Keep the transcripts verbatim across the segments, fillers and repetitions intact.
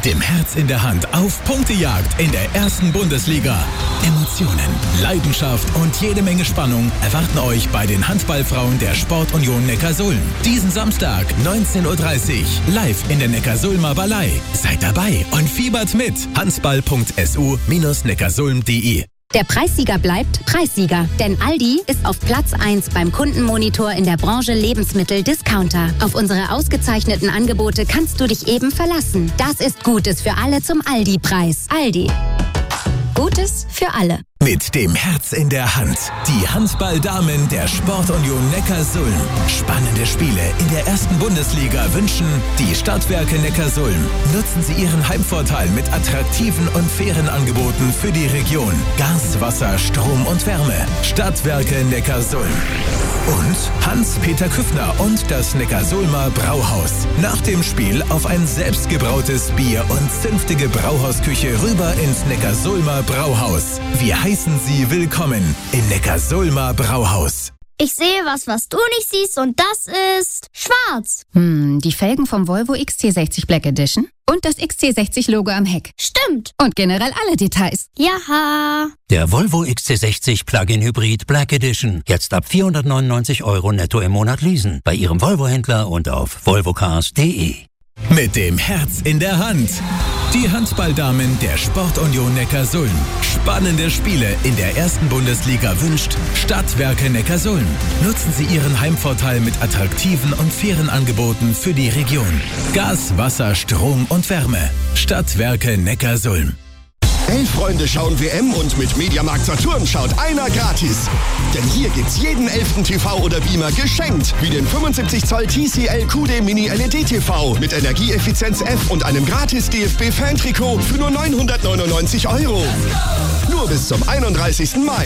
Mit dem Herz in der Hand auf Punktejagd in der ersten Bundesliga. Emotionen, Leidenschaft und jede Menge Spannung erwarten euch bei den Handballfrauen der Sportunion Neckarsulm. Diesen Samstag, neunzehn Uhr dreißig, live in der Neckarsulmer Ballei. Seid dabei und fiebert mit. handball punkt s u bindestrich neckarsulm punkt d e. Der Preissieger bleibt Preissieger, denn Aldi ist auf Platz eins beim Kundenmonitor in der Branche Lebensmittel-Discounter. Auf unsere ausgezeichneten Angebote kannst du dich eben verlassen. Das ist Gutes für alle zum Aldi-Preis. Aldi. Gutes für alle. Mit dem Herz in der Hand. Die Handballdamen der Sportunion Neckarsulm. Spannende Spiele in der ersten Bundesliga wünschen die Stadtwerke Neckarsulm. Nutzen Sie Ihren Heimvorteil mit attraktiven und fairen Angeboten für die Region. Gas, Wasser, Strom und Wärme. Stadtwerke Neckarsulm. Und Hans-Peter Küffner und das Neckarsulmer Brauhaus. Nach dem Spiel auf ein selbstgebrautes Bier und zünftige Brauhausküche rüber ins Neckarsulmer Brauhaus. Wir heißen Sie willkommen im Neckarsulmer Brauhaus. Ich sehe was, was du nicht siehst, und das ist schwarz. Hm, die Felgen vom Volvo X C sechzig Black Edition und das X C sechzig Logo am Heck. Stimmt. Und generell alle Details. Jaha. Der Volvo X C sechzig Plug-in Hybrid Black Edition. Jetzt ab vierhundertneunundneunzig Euro netto im Monat leasen. Bei Ihrem Volvo-Händler und auf volvocars punkt d e. Mit dem Herz in der Hand. Die Handballdamen der Sportunion Neckarsulm. Spannende Spiele in der ersten Bundesliga wünscht Stadtwerke Neckarsulm. Nutzen Sie Ihren Heimvorteil mit attraktiven und fairen Angeboten für die Region. Gas, Wasser, Strom und Wärme. Stadtwerke Neckarsulm. Elf Freunde schauen W M und mit Mediamarkt Saturn schaut einer gratis. Denn hier gibt's jeden elften T V oder Beamer geschenkt. Wie den fünfundsiebzig Zoll T C L Q D Mini L E D T V mit Energieeffizienz F und einem gratis D F B-Fan-Trikot für nur neunhundertneunundneunzig Euro. Nur bis zum einunddreißigsten Mai.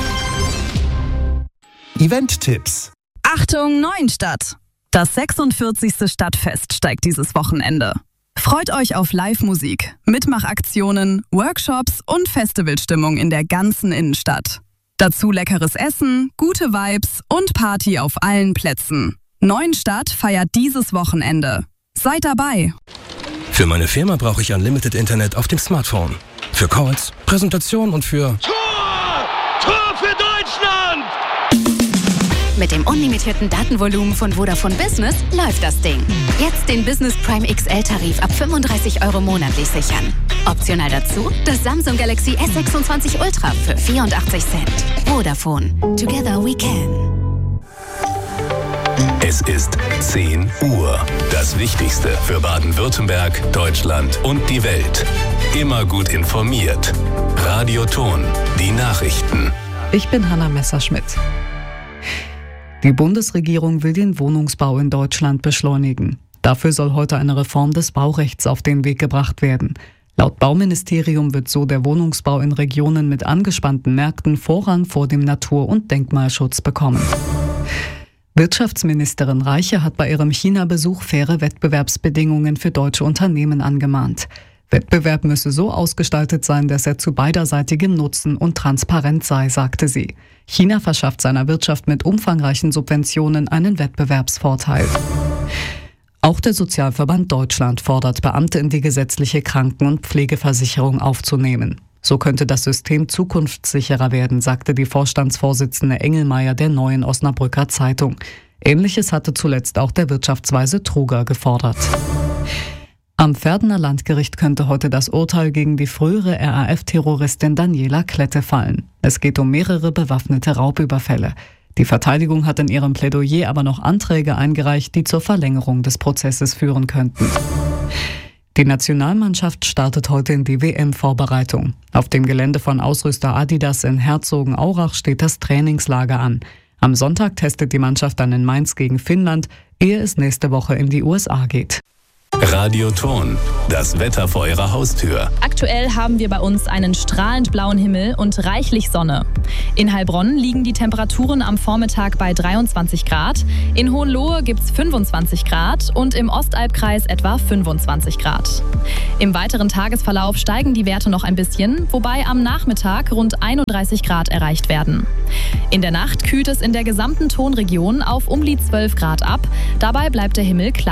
Event-Tipps. Achtung, Neuenstadt! Das sechsundvierzigste Stadtfest steigt dieses Wochenende. Freut euch auf Live-Musik, Mitmachaktionen, Workshops und Festivalstimmung in der ganzen Innenstadt. Dazu leckeres Essen, gute Vibes und Party auf allen Plätzen. Neuenstadt feiert dieses Wochenende. Seid dabei! Für meine Firma brauche ich Unlimited Internet auf dem Smartphone. Für Calls, Präsentationen und für... Tor! Tor für Deutschland! Mit dem unlimitierten Datenvolumen von Vodafone Business läuft das Ding. Jetzt den Business Prime X L-Tarif ab fünfunddreißig Euro monatlich sichern. Optional dazu das Samsung Galaxy S sechsundzwanzig Ultra für vierundachtzig Cent. Vodafone. Together we can. Es ist zehn Uhr. Das Wichtigste für Baden-Württemberg, Deutschland und die Welt. Immer gut informiert. Radio Ton. Die Nachrichten. Ich bin Hanna Messerschmidt. Die Bundesregierung will den Wohnungsbau in Deutschland beschleunigen. Dafür soll heute eine Reform des Baurechts auf den Weg gebracht werden. Laut Bauministerium wird so der Wohnungsbau in Regionen mit angespannten Märkten Vorrang vor dem Natur- und Denkmalschutz bekommen. Wirtschaftsministerin Reiche hat bei ihrem China-Besuch faire Wettbewerbsbedingungen für deutsche Unternehmen angemahnt. Wettbewerb müsse so ausgestaltet sein, dass er zu beiderseitigem Nutzen und transparent sei, sagte sie. China verschafft seiner Wirtschaft mit umfangreichen Subventionen einen Wettbewerbsvorteil. Auch der Sozialverband Deutschland fordert Beamte in die gesetzliche Kranken- und Pflegeversicherung aufzunehmen. So könnte das System zukunftssicherer werden, sagte die Vorstandsvorsitzende Engelmeier der Neuen Osnabrücker Zeitung. Ähnliches hatte zuletzt auch der Wirtschaftsweise Truger gefordert. Am Verdener Landgericht könnte heute das Urteil gegen die frühere R A F-Terroristin Daniela Klette fallen. Es geht um mehrere bewaffnete Raubüberfälle. Die Verteidigung hat in ihrem Plädoyer aber noch Anträge eingereicht, die zur Verlängerung des Prozesses führen könnten. Die Nationalmannschaft startet heute in die W M-Vorbereitung. Auf dem Gelände von Ausrüster Adidas in Herzogenaurach steht das Trainingslager an. Am Sonntag testet die Mannschaft dann in Mainz gegen Finnland, ehe es nächste Woche in die U S A geht. Radio Ton, das Wetter vor Ihrer Haustür. Aktuell haben wir bei uns einen strahlend blauen Himmel und reichlich Sonne. In Heilbronn liegen die Temperaturen am Vormittag bei dreiundzwanzig Grad, in Hohenlohe gibt es fünfundzwanzig Grad und im Ostalbkreis etwa fünfundzwanzig Grad. Im weiteren Tagesverlauf steigen die Werte noch ein bisschen, wobei am Nachmittag rund einunddreißig Grad erreicht werden. In der Nacht kühlt es in der gesamten Tonregion auf um die zwölf Grad ab, dabei bleibt der Himmel klar.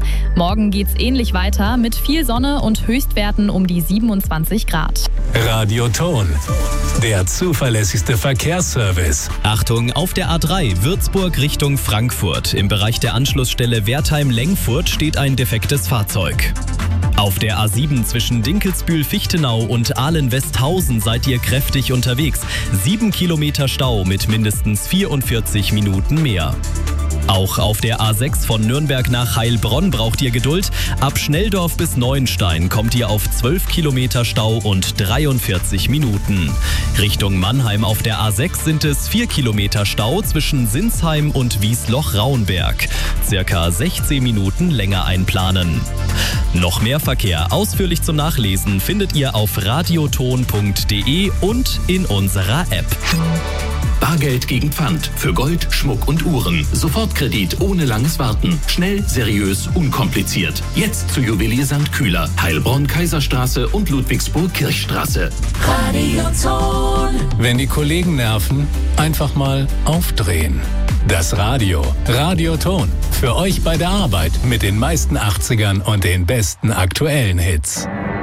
Morgen geht's ähnlich weiter mit viel Sonne und Höchstwerten um die siebenundzwanzig Grad. Radio Ton, der zuverlässigste Verkehrsservice. Achtung, auf der A drei Würzburg Richtung Frankfurt. Im Bereich der Anschlussstelle Wertheim-Lengfurt steht ein defektes Fahrzeug. Auf der A sieben zwischen Dinkelsbühl-Fichtenau und Ahlen-Westhausen seid ihr kräftig unterwegs. Sieben Kilometer Stau mit mindestens vierundvierzig Minuten mehr. Auch auf der A sechs von Nürnberg nach Heilbronn braucht ihr Geduld. Ab Schnelldorf bis Neuenstein kommt ihr auf zwölf Kilometer Stau und dreiundvierzig Minuten. Richtung Mannheim auf der A sechs sind es vier Kilometer Stau zwischen Sinsheim und Wiesloch-Raunberg. Circa sechzehn Minuten länger einplanen. Noch mehr Verkehr ausführlich zum Nachlesen findet ihr auf radioton punkt de und in unserer App. Bargeld gegen Pfand für Gold, Schmuck und Uhren. Sofortkredit ohne langes Warten. Schnell, seriös, unkompliziert. Jetzt zu Juwelier Sankt Kühler, Heilbronn, Kaiserstraße und Ludwigsburg-Kirchstraße. Radioton. Wenn die Kollegen nerven, einfach mal aufdrehen. Das Radio. Radioton. Für euch bei der Arbeit mit den meisten achtzigern und den besten aktuellen Hits.